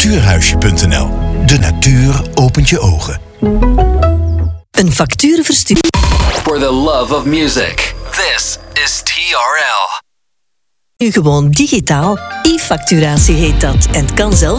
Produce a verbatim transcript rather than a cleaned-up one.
natuurhuisje punt n l. De natuur opent je ogen. Een factuur versturen. For the love of music. This is T R L. Nu gewoon digitaal. E-facturatie heet dat. En het kan zelfs